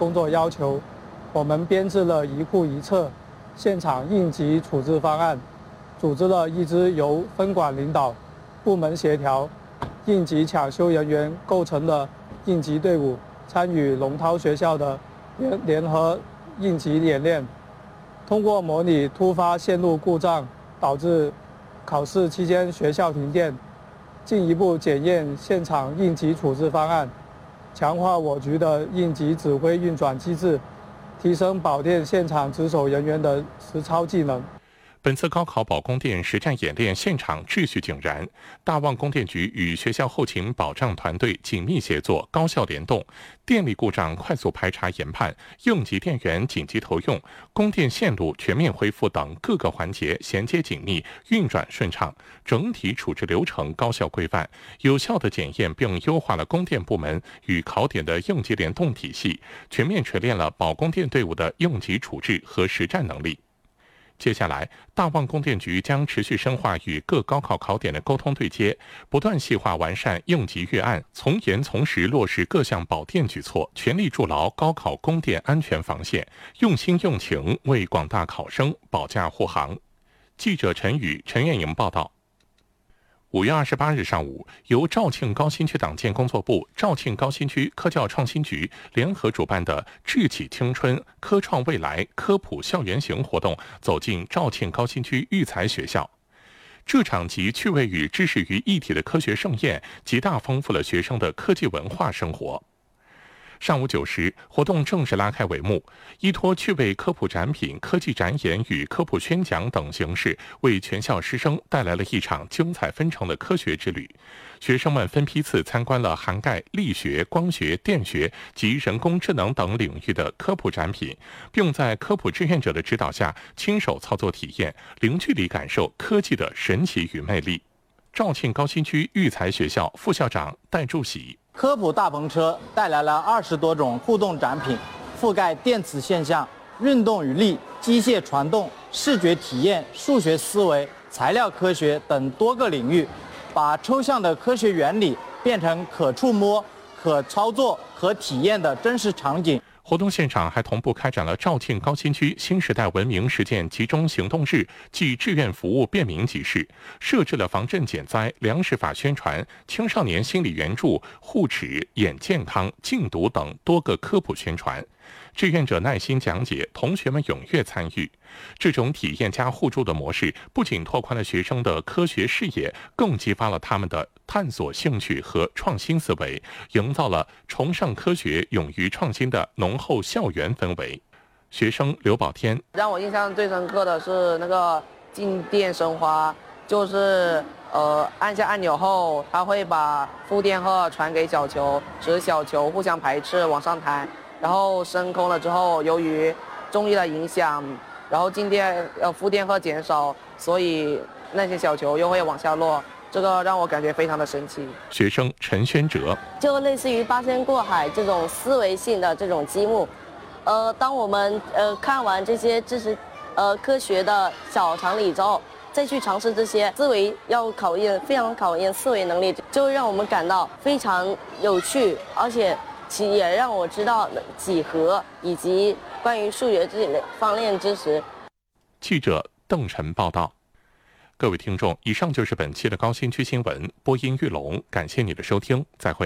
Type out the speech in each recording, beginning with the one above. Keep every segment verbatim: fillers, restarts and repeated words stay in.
工作要求，我们编制了一库一策现场应急处置方案，组织了一支由分管领导、部门协调、应急抢修人员构成的应急队伍，参与龙涛学校的联联合应急演练。通过模拟突发线路故障导致考试期间学校停电，进一步检验现场应急处置方案，强化我局的应急指挥运转机制，提升保电现场值守人员的实操技能。 本次高考保供电实战演练现场秩序井然，大望供电局与学校后勤保障团队紧密协作，高效联动，电力故障快速排查研判，应急电源紧急投用，供电线路全面恢复等各个环节衔接紧密，运转顺畅，整体处置流程高效规范，有效地检验并优化了供电部门与考点的应急联动体系，全面锤炼了保供电队伍的应急处置和实战能力。接下来，大望供电局将持续深化与各高考考点的沟通对接，不断细化完善应急预案，从严从实落实各项保电举措，全力筑牢高考供电安全防线，用心用情为广大考生保驾护航。记者陈宇、陈彦莹报道。五月二十八日上午，由肇庆高新区党建工作部、肇庆高新区科教创新局联合主办的“智启青春，科创未来”科普校园行活动走进肇庆高新区育才学校。这场集趣味与知识于一体的科学盛宴，极大丰富了学生的科技文化生活。上午九时，活动正式拉开帷幕，依托趣味科普展品、科技展演与科普宣讲等形式，为全校师生带来了一场精彩纷呈的科学之旅。学生们分批次参观了涵盖力学、光学、电学及人工智能等领域的科普展品，并在科普志愿者的指导下亲手操作体验，零距离感受科技的神奇与魅力。肇庆高新区育才学校副校长戴祝喜。 科普大篷车带来了二十多种互动展品，覆盖电磁现象、运动与力、机械传动、视觉体验、数学思维、材料科学等多个领域，把抽象的科学原理变成可触摸、可操作、可体验的真实场景。 活动现场还同步开展了肇庆高新区新时代文明实践集中行动日暨志愿服务便民集市，设置了防震减灾、粮食法宣传、青少年心理援助、护齿、眼健康、禁毒等多个科普宣传。志愿者耐心讲解，同学们踊跃参与。这种体验加互助的模式，不仅拓宽了学生的科学视野，更激发了他们的探索兴趣和创新思维，营造了崇尚科学、勇于创新的浓厚校园氛围。学生刘宝天让我印象最深刻的是那个静电生花，就是呃按下按钮后，它会把负电荷传给小球，使小球互相排斥往上弹。然后升空了之后，由于重力的影响，然后静电呃负电荷减少，所以那些小球又会往下落，这个让我感觉非常的神奇。 学生陈宣哲就类似于八仙过海这种思维性的这种积木，呃，当我们呃看完这些知识呃科学的小常理之后，再去尝试这些思维，要考验非常考验思维能力，就会让我们感到非常有趣，而且其也让我知道几何以及关于数学这方面知识。 记者邓晨报道。各位听众，以上就是本期的高新区新闻，播音玉龙，感谢你的收听，再会。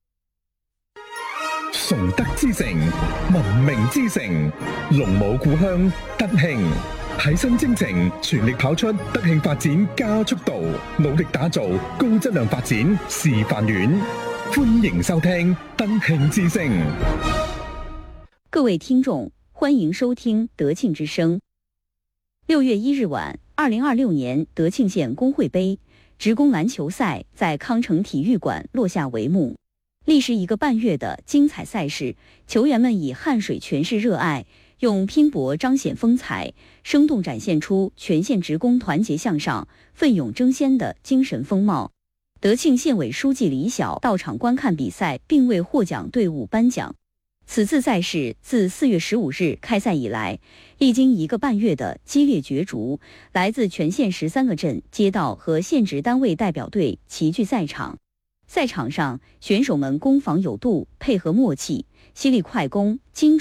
崇德之城，文明之城，龍舞故鄉德慶喺新征程，全力跑出德慶發展加速度，努力打造高質量發展示範院。歡迎收聽德慶之聲。 各位聽眾，歡迎收聽德慶之聲。六月一日晚，二零二六年德慶縣工會杯職工籃球賽在康城體育館落下帷幕。歷時一個半月的精彩賽事，球員們以汗水詮釋熱愛，用拼搏彰顯風采，生動展現出全縣職工團結向上、奮勇爭先的精神風貌。德慶縣委書記李曉到場觀看比賽，並為獲獎隊伍頒獎。此次賽事自四月十五日開賽以來，歷經一個半月的激烈角逐，來自全縣十三個鎮、街道和縣職單位代表隊齊聚賽場。賽場上，選手們攻防有度，配合默契，犀利快攻，精